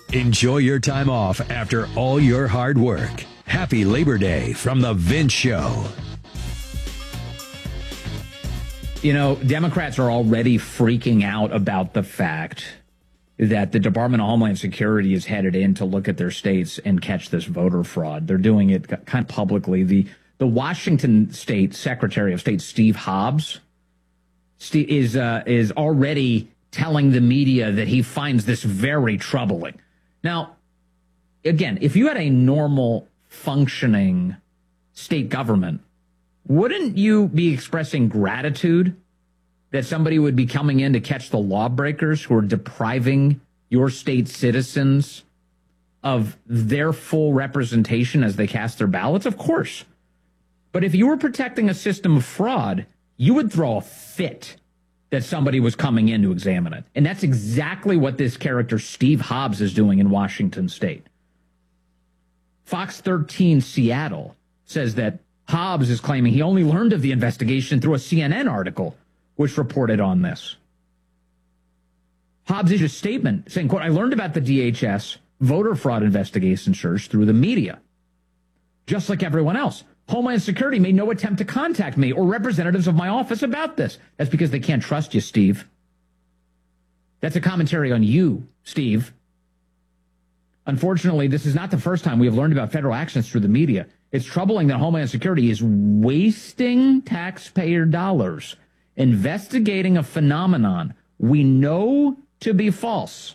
Enjoy your time off after all your hard work. Happy Labor Day from The Vince Show. You know, Democrats are already freaking out about the fact that the Department of Homeland Security is headed in to look at their states and catch this voter fraud. They're doing it kind of publicly. The Washington State Secretary of State, Steve Hobbs, is already telling the media that he finds this very troubling. Now, again, if you had a normal functioning state government, wouldn't you be expressing gratitude that somebody would be coming in to catch the lawbreakers who are depriving your state citizens of their full representation as they cast their ballots? Of course. But if you were protecting a system of fraud, you would throw a fit that somebody was coming in to examine it. And that's exactly what this character Steve Hobbs is doing in Washington State. Fox 13 Seattle says that Hobbs is claiming he only learned of the investigation through a CNN article, which reported on this. Hobbs issued a statement saying, quote, "I learned about the DHS voter fraud investigation search through the media. Just like everyone else, Homeland Security made no attempt to contact me or representatives of my office about this." That's because they can't trust you, Steve. That's a commentary on you, Steve. Unfortunately, this is not the first time we have learned about federal actions through the media. It's troubling that Homeland Security is wasting taxpayer dollars investigating a phenomenon we know to be false.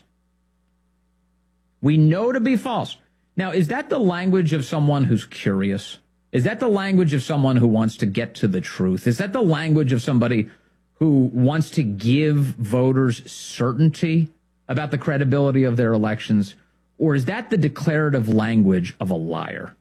We know to be false. Now, is that the language of someone who's curious? Is that the language of someone who wants to get to the truth? Is that the language of somebody who wants to give voters certainty about the credibility of their elections? Or is that the declarative language of a liar?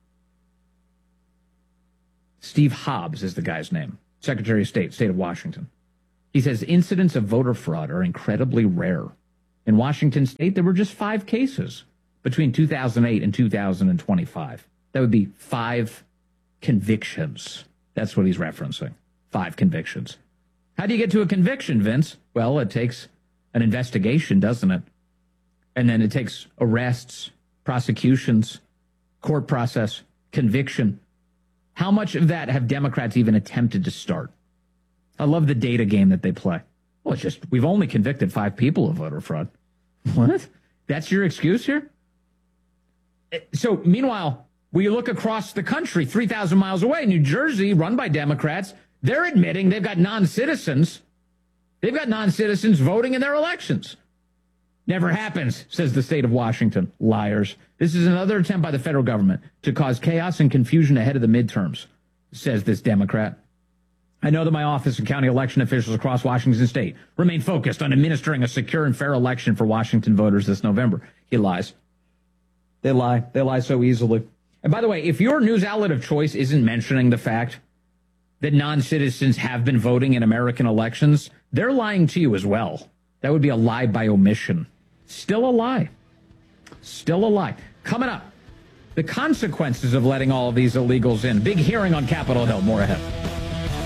Steve Hobbs is the guy's name, Secretary of State, State of Washington. He says incidents of voter fraud are incredibly rare. In Washington State, there were just 5 cases between 2008 and 2025. That would be 5 convictions. That's what he's referencing. 5 convictions. How do you get to a conviction, Vince? Well, it takes an investigation, doesn't it? And then it takes arrests, prosecutions, court process, conviction. How much of that have Democrats even attempted to start? I love the data game that they play. Well, it's just, we've only convicted 5 people of voter fraud. What? That's your excuse here? So, meanwhile, we look across the country, 3,000 miles away, New Jersey, run by Democrats, they're admitting they've got non-citizens. They've got non-citizens voting in their elections. Never happens, says the state of Washington. Liars. This is another attempt by the federal government to cause chaos and confusion ahead of the midterms, says this Democrat. I know that my office and county election officials across Washington state remain focused on administering a secure and fair election for Washington voters this November. He lies. They lie. They lie so easily. And by the way, if your news outlet of choice isn't mentioning the fact that non-citizens have been voting in American elections, they're lying to you as well. That would be a lie by omission. Still a lie. Still a lie. Coming up, the consequences of letting all of these illegals in. Big hearing on Capitol Hill. More ahead.